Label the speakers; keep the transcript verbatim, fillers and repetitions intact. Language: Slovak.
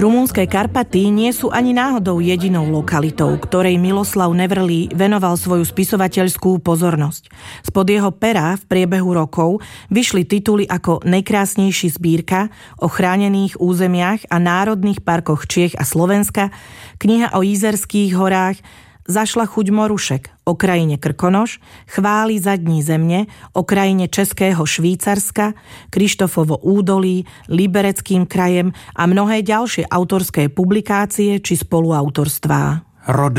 Speaker 1: Rumunské Karpaty nie sú ani náhodou jedinou lokalitou, ktorej Miloslav Nevrlý venoval svoju spisovateľskú pozornosť. Spod jeho pera v priebehu rokov vyšli tituly ako Najkrásnejší zbírka o chránených územiach a národných parkoch Čiech a Slovenska, kniha o Jizerských horách, Zašla chuť morušek o krajine Krkonoš, Chvály zadní zemne o krajine Českého Švýcarska, Krištofovo údolí, Libereckým krajem a mnohé ďalšie autorské publikácie či spoluautorstvá.
Speaker 2: Rod